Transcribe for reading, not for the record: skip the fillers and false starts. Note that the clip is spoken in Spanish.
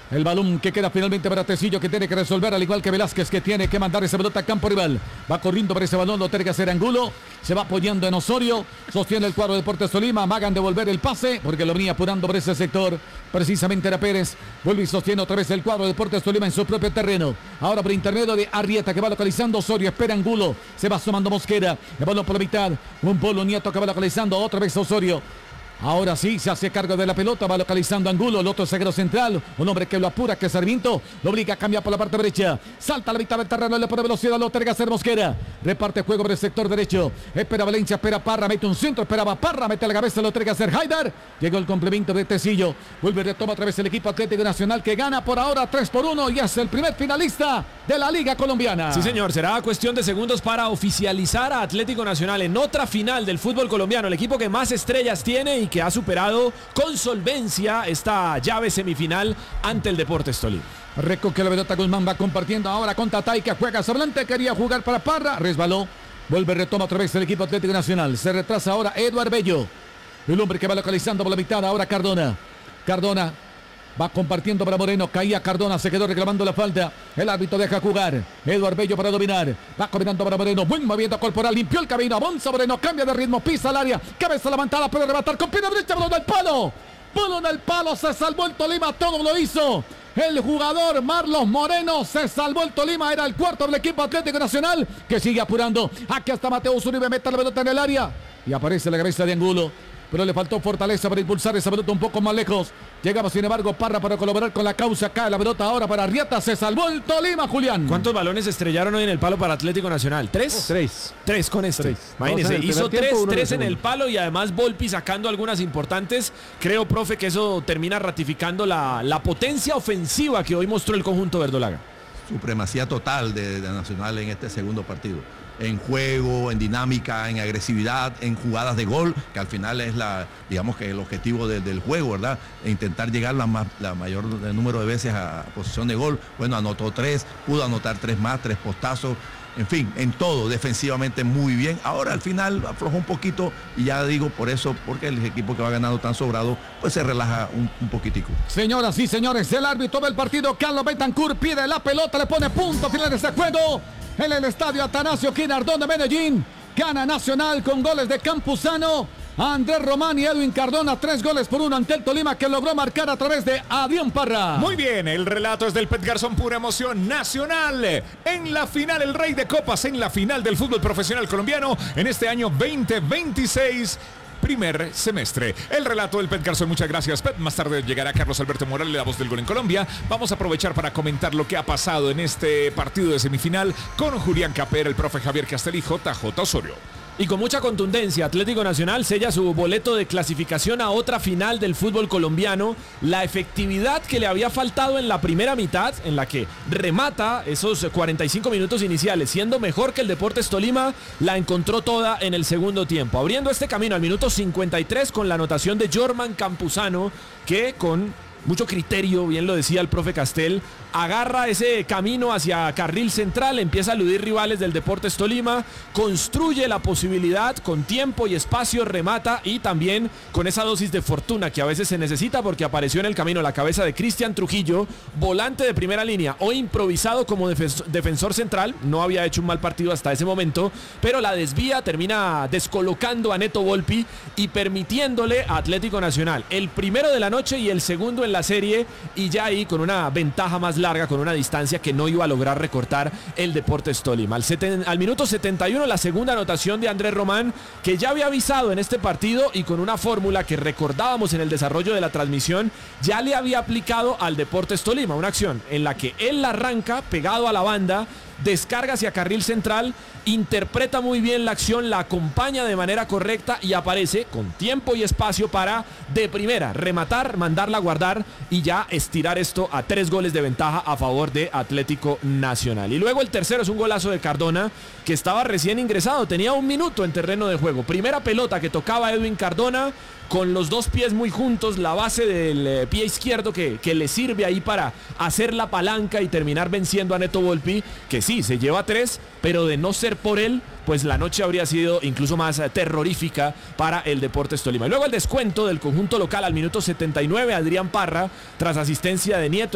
El balón que queda finalmente para Tecillo, que tiene que resolver, al igual que Velázquez, que tiene que mandar esa pelota a campo rival. Va corriendo por ese balón, lo tiene que hacer Angulo. Se va apoyando en Osorio. Sostiene el cuadro de Deportes Tolima. Magan devolver el pase, porque lo venía apurando por ese sector. Precisamente era Pérez. Vuelve y sostiene otra vez el cuadro de Deportes Tolima en su propio terreno. Ahora por intermedio de Arrieta, que va localizando Osorio. Espera Angulo. Se va sumando Mosquera. El balón por la mitad. Un Polo Nieto que va localizando otra vez Osorio. Ahora sí, se hace cargo de la pelota, va localizando Angulo, el otro zaguero central, un hombre que lo apura, que Sarmiento lo obliga a cambiar por la parte derecha, salta a la mitad del terreno, le pone velocidad, lo tiene que hacer Mosquera, reparte juego por el sector derecho, espera Valencia, espera Parra, mete un centro, esperaba Parra, mete la cabeza, lo tiene que hacer Haidar, llegó el complemento de Tecillo, vuelve y retoma otra vez el equipo Atlético Nacional, que gana por ahora 3-1 y es el primer finalista de la Liga Colombiana. Sí, señor, será cuestión de segundos para oficializar a Atlético Nacional en otra final del fútbol colombiano, el equipo que más estrellas tiene y que ha superado con solvencia esta llave semifinal ante el Deportes Tolima. Recoge la pelota, Guzmán va compartiendo ahora con Tatay, que juega Sablante, quería jugar para Parra, resbaló, vuelve, retoma otra vez el equipo Atlético Nacional, se retrasa ahora Eduard Bello, el hombre que va localizando por la mitad, ahora Cardona va compartiendo para Moreno, caía Cardona, se quedó reclamando la falta, el árbitro deja jugar, Eduard Bello para dominar, va combinando para Moreno, buen movimiento corporal, limpió el camino, avanza Moreno, cambia de ritmo, pisa al área, cabeza levantada, puede rematar con pierna derecha, balón al palo, se salvó el Tolima, todo lo hizo el jugador Marlos Moreno, se salvó el Tolima, era el cuarto del equipo Atlético Nacional, que sigue apurando, aquí está Mateus Uribe, mete la pelota en el área, y aparece la cabeza de Angulo, pero le faltó fortaleza para impulsar esa pelota un poco más lejos. Llegaba sin embargo Parra para colaborar con la causa. Cae la pelota ahora para Arrieta. Se salvó el Tolima, Julián. ¿Cuántos balones estrellaron hoy en el palo para Atlético Nacional? ¿Tres? Tres con este. Imagínense, hizo tres en el palo y además Volpi sacando algunas importantes. Creo, profe, que eso termina ratificando la potencia ofensiva que hoy mostró el conjunto verdolaga. Supremacía total de Nacional en este segundo partido. En juego, en dinámica, en agresividad, en jugadas de gol, que al final es digamos que el objetivo del juego, ¿verdad? E intentar llegar la mayor número de veces a posición de gol. Bueno, anotó 3, pudo anotar 3 más, 3 postazos. En fin, en todo, defensivamente muy bien. Ahora al final aflojó un poquito y ya digo por eso, porque el equipo que va ganando tan sobrado, pues se relaja un poquitico. Señoras y señores, el árbitro del partido, Carlos Betancourt, pide la pelota, le pone punto final de este juego. En el estadio Atanasio Girardot de Medellín, gana Nacional con goles de Campuzano, Andrés Román y Edwin Cardona, 3-1 ante el Tolima, que logró marcar a través de Adrián Parra. Muy bien, el relato es del Pet Garzón, pura emoción. Nacional en la final, el rey de copas en la final del fútbol profesional colombiano en este año 2026. Primer semestre. El relato del Pet Garzón, muchas gracias, Pet. Más tarde llegará Carlos Alberto Morales, la voz del gol en Colombia. Vamos a aprovechar para comentar lo que ha pasado en este partido de semifinal con Julián Capera, el profe Javier Castel y JJ Osorio. Y con mucha contundencia, Atlético Nacional sella su boleto de clasificación a otra final del fútbol colombiano. La efectividad que le había faltado en la primera mitad, en la que remata esos 45 minutos iniciales, siendo mejor que el Deportes Tolima, la encontró toda en el segundo tiempo. Abriendo este camino al minuto 53 con la anotación de Jorman Campuzano, que con mucho criterio, bien lo decía el profe Castel, agarra ese camino hacia carril central, empieza a eludir rivales del Deportes Tolima, construye la posibilidad con tiempo y espacio, remata y también con esa dosis de fortuna que a veces se necesita porque apareció en el camino la cabeza de Cristian Trujillo, volante de primera línea, hoy improvisado como defensor central, no había hecho un mal partido hasta ese momento, pero la desvía, termina descolocando a Neto Volpi y permitiéndole a Atlético Nacional el primero de la noche y el segundo en la serie, y ya ahí con una ventaja más larga, con una distancia que no iba a lograr recortar el Deportes Tolima. Al minuto 71 la segunda anotación de Andrés Román, que ya había avisado en este partido y con una fórmula que recordábamos en el desarrollo de la transmisión, ya le había aplicado al Deportes Tolima, una acción en la que él arranca pegado a la banda, descarga hacia carril central, interpreta muy bien la acción, la acompaña de manera correcta y aparece con tiempo y espacio para de primera rematar, mandarla a guardar y ya estirar esto a 3 goles de ventaja a favor de Atlético Nacional. Y luego el tercero es un golazo de Cardona, que estaba recién ingresado, tenía 1 minuto en terreno de juego. Primera pelota que tocaba Edwin Cardona, con los 2 pies muy juntos, la base del pie izquierdo que le sirve ahí para hacer la palanca y terminar venciendo a Neto Volpi, que sí, se lleva 3, pero de no ser por él, pues la noche habría sido incluso más terrorífica para el Deportes Tolima. Y luego el descuento del conjunto local al minuto 79, Adrián Parra, tras asistencia de Nieto.